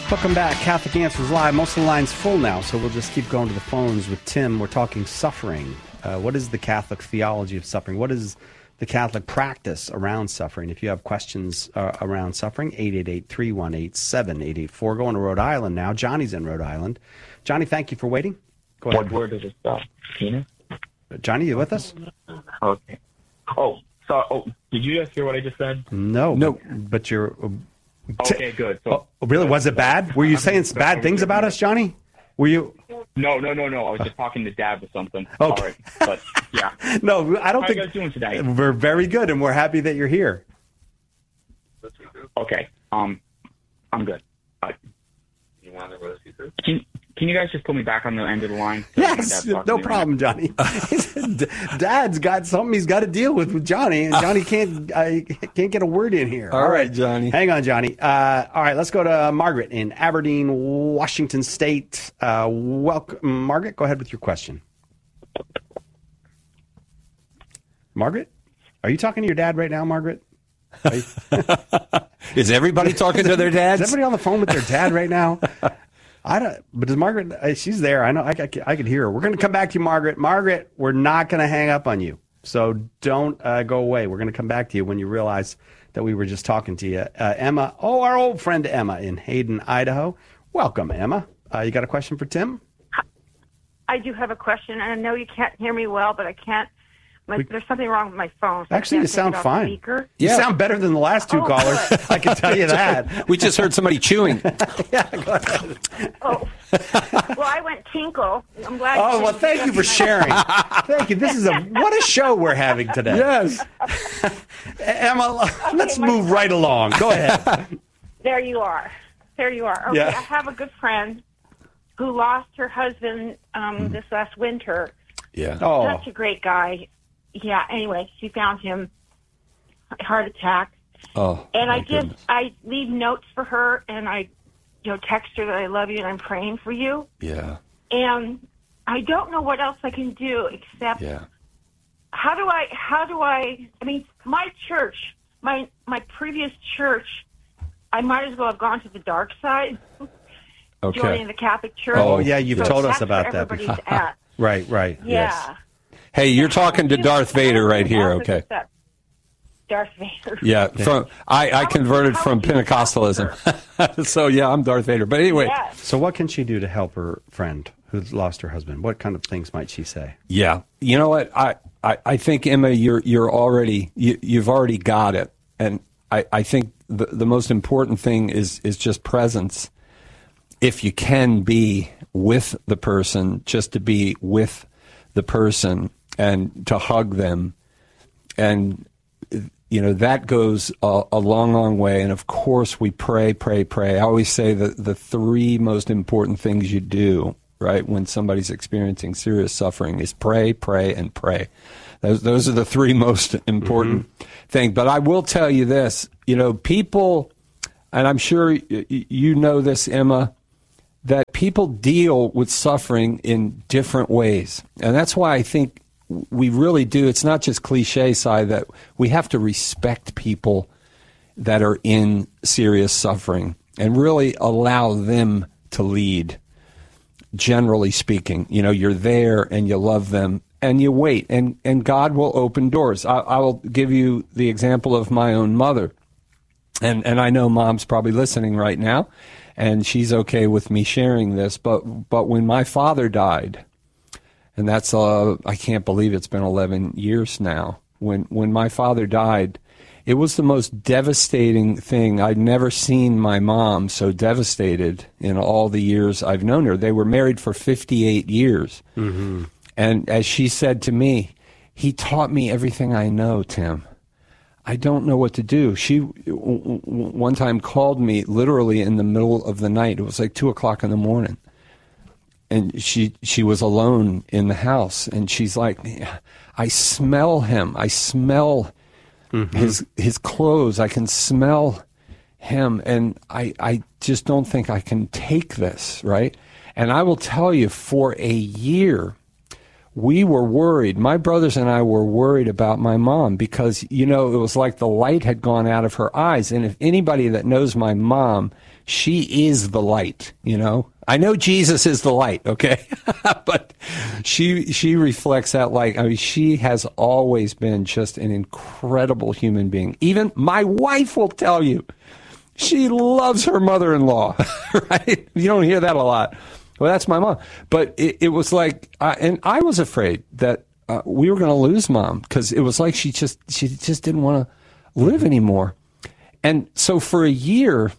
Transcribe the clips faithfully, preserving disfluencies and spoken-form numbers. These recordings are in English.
Welcome back. Catholic Answers Live. Most of the line's full now, so we'll just keep going to the phones with Tim. We're talking suffering. Uh, what is the Catholic theology of suffering? What is the Catholic practice around suffering? If you have questions uh, around suffering, eight eight eight, three one eight, seven eight eight four. Going to Rhode Island now. Johnny's in Rhode Island. Johnny, thank you for waiting. Go ahead. What word does it spell? Penis? Johnny, you with us? Okay. Oh, sorry. Oh, did you just hear what I just said? No. No. But you're... Uh, Okay, good. So, oh, really? Was it bad? Were you saying bad things about us, Johnny? Were you? No, no, no, no. I was just talking to Dad or something. Okay. Sorry. But, yeah. No, I don't How think... How are you guys doing today? We're very good, and we're happy that you're here. Okay. Um, I'm good. Uh, you want to roast you Can Can you guys just put me back on the end of the line? Yes, no problem, Johnny. Dad's got something he's got to deal with with Johnny, and Johnny can't I can't get a word in here. All, all right, Johnny. Hang on, Johnny. Uh, all right, let's go to uh, Margaret in Aberdeen, Washington State. Uh, welcome, Margaret. Go ahead with your question. Margaret, are you talking to your dad right now, Margaret? You... Is everybody talking to their dads? Is everybody on the phone with their dad right now? I don't, but does Margaret, uh, she's there. I know, I, I, I could hear her. We're going to come back to you, Margaret. Margaret, we're not going to hang up on you. So don't uh, go away. We're going to come back to you when you realize that we were just talking to you. Uh, Emma, oh, our old friend Emma in Hayden, Idaho. Welcome, Emma. Uh, you got a question for Tim? I do have a question, and I know you can't hear me well, but I can't. My, we, there's something wrong with my phone. So actually, you sound fine. Speaker. You yeah. sound better than the last two oh, callers. Good. I can tell you that. We just heard somebody chewing. Yeah, go ahead. Oh, well, I went tinkle. I'm glad. Oh, well, thank you for sharing. Thank you. This is a what a show we're having today. Yes, Emma. Okay, let's move my, right along. Go ahead. There you are. There you are. Okay, yeah. I have a good friend who lost her husband um, mm. this last winter. Yeah. Oh, such a great guy. Yeah, anyway, she found him, heart attack. Oh, and I goodness. just, I leave notes for her, and I, you know, text her that I love you and I'm praying for you. Yeah. And I don't know what else I can do except, yeah. how do I, how do I, I mean, my church, my, my previous church, I might as well have gone to the dark side, okay. joining the Catholic Church. Oh, yeah, you've so told us that's about where that everybody's before. at. Right, right. Yeah. Yes. Hey, you're talking to Darth Vader right here, okay? Darth Vader. Yeah, from I, I converted from Pentecostalism. So, yeah, I'm Darth Vader. But anyway. Yes. So what can she do to help her friend who's lost her husband? What kind of things might she say? Yeah. You know what? I, I, I think, Emma, you're you're already, you, you've already got it. And I, I think the, the most important thing is is just presence. If you can be with the person, just to be with the person and to hug them. And, you know, that goes a, a long, long way. And, of course, we pray, pray, pray. I always say that the three most important things you do, right, when somebody's experiencing serious suffering is pray, pray, and pray. Those, those are the three most important mm-hmm. things. But I will tell you this, you know, people, and I'm sure you know this, Emma, that people deal with suffering in different ways. And that's why I think we really do. It's not just cliche side that we have to respect people that are in serious suffering and really allow them to lead. Generally speaking, you know, you're there and you love them and you wait and, and God will open doors. I, I will give you the example of my own mother. And, and I know Mom's probably listening right now. And she's okay with me sharing this, but but when my father died, and that's uh I can't believe it's been eleven years now. When when my father died, it was the most devastating thing. I'd never seen my mom so devastated in all the years I've known her. They were married for fifty-eight years, mm-hmm. and as she said to me, he taught me everything I know, Tim. I don't know what to do. She w- w- one time called me literally in the middle of the night. It was like two o'clock in the morning. And she she was alone in the house. And she's like, I smell him. I smell mm-hmm. his his clothes. I can smell him. And I, I just don't think I can take this, right? And I will tell you, for a year, we were worried. My brothers and I were worried about my mom because, you know, it was like the light had gone out of her eyes. And if anybody that knows my mom, she is the light, you know. I know Jesus is the light, okay? But she she reflects that light. I mean, she has always been just an incredible human being. Even my wife will tell you she loves her mother-in-law, right? You don't hear that a lot. Well, that's my mom. But it, it was like, uh, and I was afraid that uh, we were going to lose mom because it was like she just she just didn't want to live anymore. And so for a year,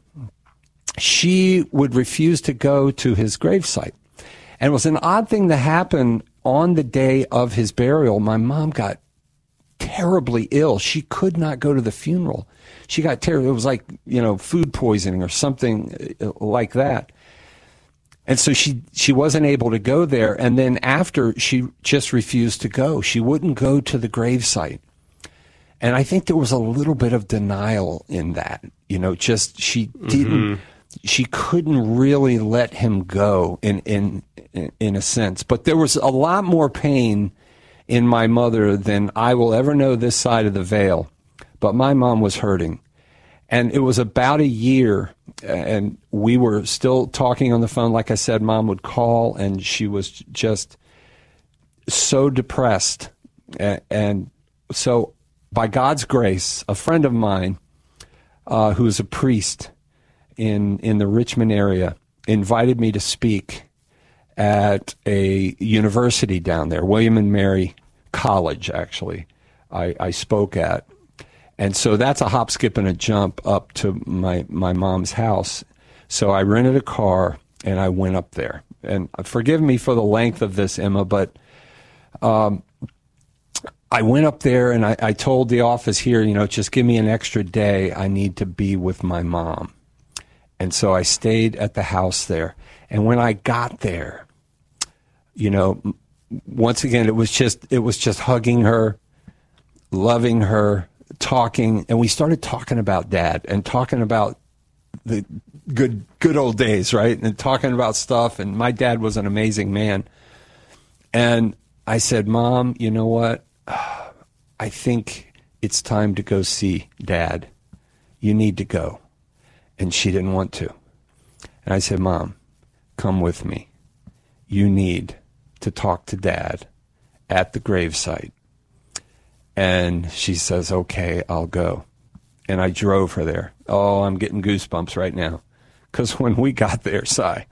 she would refuse to go to his gravesite. And it was an odd thing to happen on the day of his burial. My mom got terribly ill. She could not go to the funeral. She got terrible. It was like, you know, food poisoning or something like that. And so she, she wasn't able to go there. And then after, she just refused to go. She wouldn't go to the gravesite. And I think there was a little bit of denial in that. You know, just she didn't, mm-hmm. she couldn't really let him go in, in, in a sense. But there was a lot more pain in my mother than I will ever know this side of the veil. But my mom was hurting. And it was about a year, and we were still talking on the phone. Like I said, Mom would call, and she was just so depressed. And so by God's grace, a friend of mine uh, who is a priest in, in the Richmond area invited me to speak at a university down there, William and Mary College, actually, I, I spoke at. And so that's a hop, skip, and a jump up to my, my mom's house. So I rented a car, and I went up there. And forgive me for the length of this, Emma, but um, I went up there, and I, I told the office here, you know, just give me an extra day. I need to be with my mom. And so I stayed at the house there. And when I got there, you know, once again, it was just it was just hugging her, loving her, talking, and we started talking about Dad and talking about the good good old days, right? And talking about stuff. And my dad was an amazing man. And I said, Mom, you know what? I think it's time to go see Dad. You need to go. And she didn't want to. And I said, Mom, come with me. You need to talk to Dad at the gravesite. And she says, okay, I'll go. And I drove her there. Oh, I'm getting goosebumps right now. Because when we got there, Si,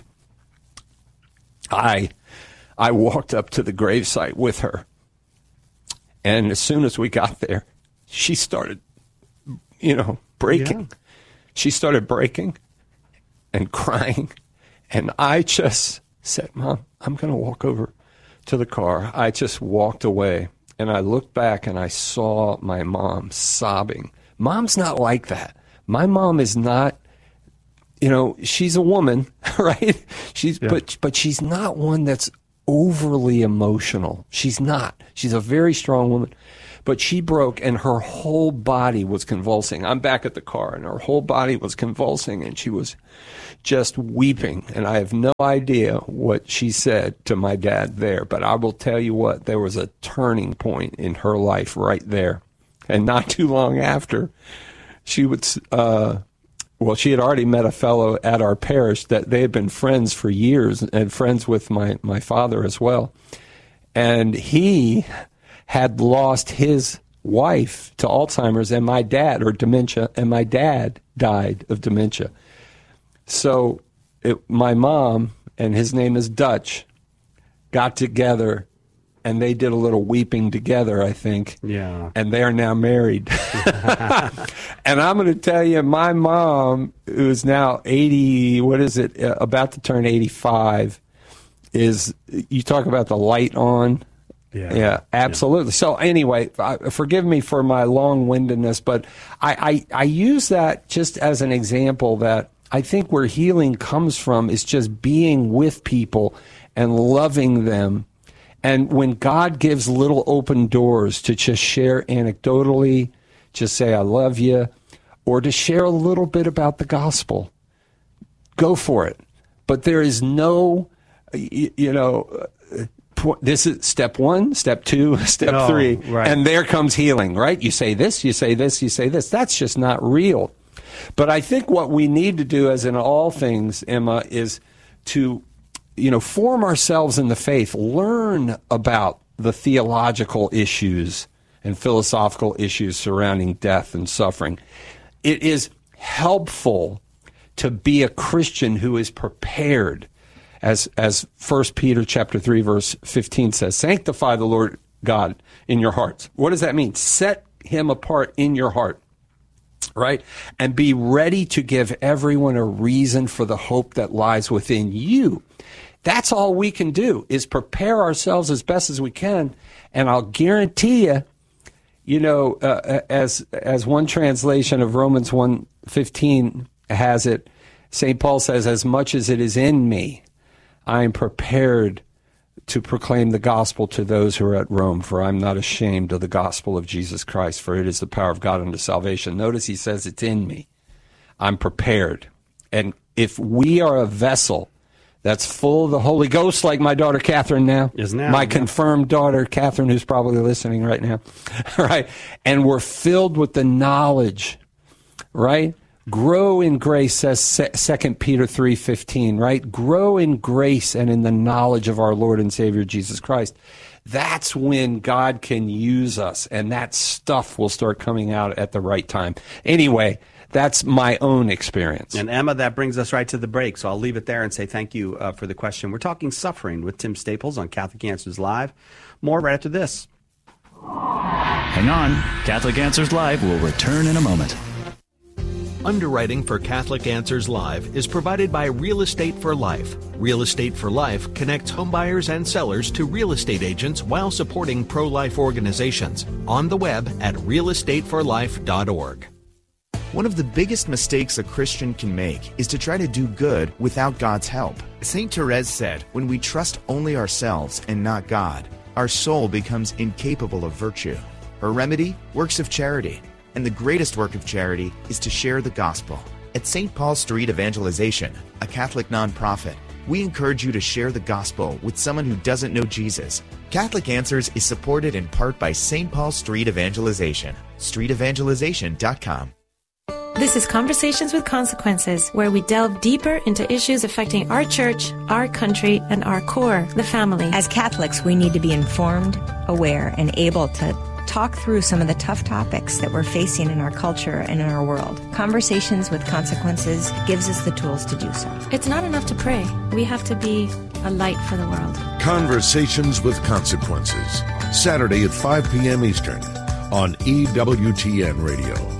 I, I walked up to the gravesite with her. And as soon as we got there, she started, you know, breaking. Yeah. She started breaking and crying. And I just said, Mom, I'm going to walk over to the car. I just walked away. And I looked back and I saw my mom sobbing. Mom's not like that. My mom is not, you know, she's a woman, right? She's yeah. but but she's not one that's overly emotional. She's not. She's a very strong woman. But she broke and her whole body was convulsing. I'm back at the car and her whole body was convulsing and she was just weeping. And I have no idea what she said to my dad there. But I will tell you what, there was a turning point in her life right there. And not too long after, she would, uh, well, she had already met a fellow at our parish that they had been friends for years and friends with my, my father as well. And he had lost his wife to Alzheimer's and my dad, or dementia, and my dad died of dementia. So it, my mom, and his name is Dutch, got together and they did a little weeping together, I think. Yeah. And they are now married. And I'm going to tell you, my mom, who's now eighty, what is it, uh, about to turn eighty-five, is, you talk about the light on. Yeah, yeah, absolutely. Yeah. So anyway, uh, forgive me for my long-windedness, but I, I, I use that just as an example that I think where healing comes from is just being with people and loving them. And when God gives little open doors to just share anecdotally, just say, I love you, or to share a little bit about the gospel, go for it. But there is no, you, you know, point. This is step one, step two, step No, three, right. and there comes healing. Right? You say this, you say this, you say this. That's just not real. But I think what we need to do, as in all things, Emma, is to, you know, form ourselves in the faith, learn about the theological issues and philosophical issues surrounding death and suffering. It is helpful to be a Christian who is prepared, as as First Peter chapter three verse fifteen says, sanctify the Lord God in your hearts. What does that mean? Set him apart in your heart, right? And be ready to give everyone a reason for the hope that lies within you. That's all we can do, is prepare ourselves as best as we can. And I'll guarantee you, you know, uh, as as one translation of Romans one fifteen has it, Saint Paul says, as much as it is in me, I am prepared to proclaim the gospel to those who are at Rome, for I'm not ashamed of the gospel of Jesus Christ, for it is the power of God unto salvation. Notice he says it's in me. I'm prepared. And if we are a vessel that's full of the Holy Ghost, like my daughter Catherine now, Is now, my yeah. confirmed daughter Catherine, who's probably listening right now, right? And we're filled with the knowledge, right? Grow in grace, says Second Peter three fifteen, right? Grow in grace and in the knowledge of our Lord and Savior Jesus Christ. That's when God can use us, and that stuff will start coming out at the right time. Anyway, that's my own experience. And Emma, that brings us right to the break, so I'll leave it there and say thank you uh, for the question. We're talking suffering with Tim Staples on Catholic Answers Live. More right after this. Hang on. Catholic Answers Live will return in a moment. Underwriting for Catholic Answers Live is provided by Real Estate for Life. Real Estate for Life connects homebuyers and sellers to real estate agents while supporting pro-life organizations. On the web at real estate for life dot org. One of the biggest mistakes a Christian can make is to try to do good without God's help. Saint Therese said, when we trust only ourselves and not God, our soul becomes incapable of virtue. Her remedy? Works of charity. And the greatest work of charity is to share the gospel. At Saint Paul Street Evangelization, a Catholic nonprofit, we encourage you to share the gospel with someone who doesn't know Jesus. Catholic Answers is supported in part by Saint Paul Street Evangelization. street evangelization dot com. This is Conversations with Consequences, where we delve deeper into issues affecting our church, our country, and our core, the family. As Catholics, we need to be informed, aware, and able to talk through some of the tough topics that we're facing in our culture and in our world. Conversations with Consequences gives us the tools to do so. It's not enough to pray. We have to be a light for the world. Conversations with Consequences, Saturday at five p.m. Eastern on E W T N Radio.